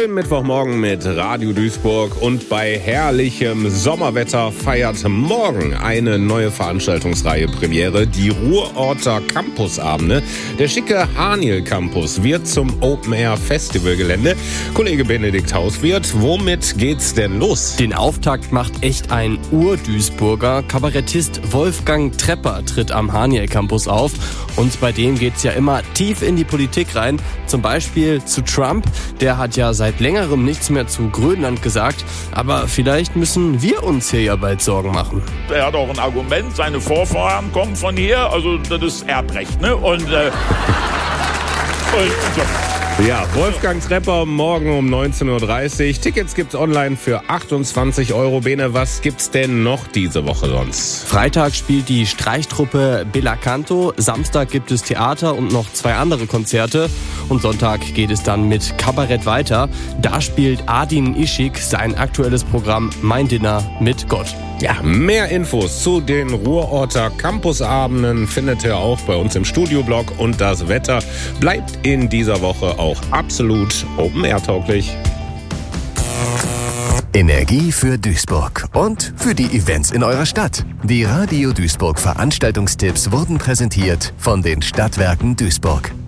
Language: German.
Schönen Mittwochmorgen mit Radio Duisburg und bei herrlichem Sommerwetter feiert morgen eine neue Veranstaltungsreihe Premiere, die Ruhrorter Campusabende. Der schicke Haniel Campus wird zum Open-Air-Festivalgelände. Kollege Benedikt Hauswirt, womit geht's denn los? Den Auftakt macht echt ein Ur-Duisburger. Kabarettist Wolfgang Trepper tritt am Haniel Campus auf und bei dem geht's ja immer tief in die Politik rein. Zum Beispiel zu Trump. Der hat ja seit längerem nichts mehr zu Grönland gesagt. Aber vielleicht müssen wir uns hier ja bald Sorgen machen. Er hat auch ein Argument. Seine Vorfahren kommen von hier. Also das ist Erbrecht, ne? Und so. Ja, Wolfgang Trepper morgen um 19.30 Uhr. Tickets gibt's online für 28 €. Bene, was gibt's denn noch diese Woche sonst? Freitag spielt die Streichtruppe Bella Canto. Samstag gibt es Theater und noch 2 andere Konzerte. Und Sonntag geht es dann mit Kabarett weiter. Da spielt Adin Ishik sein aktuelles Programm Mein Dinner mit Gott. Ja, mehr Infos zu den Ruhrorter Campusabenden findet ihr auch bei uns im Studioblog. Und das Wetter bleibt in dieser Woche auch absolut Open-Air-tauglich. Energie für Duisburg und für die Events in eurer Stadt. Die Radio Duisburg Veranstaltungstipps wurden präsentiert von den Stadtwerken Duisburg.